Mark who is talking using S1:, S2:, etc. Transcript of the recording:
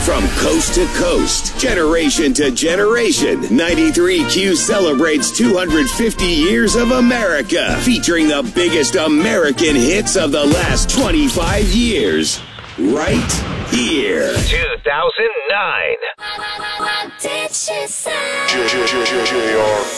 S1: From coast to coast, generation to generation, 93Q celebrates 250 years of America, featuring the biggest American hits of the last 25 years. Right here.
S2: 2009.
S3: What did she say?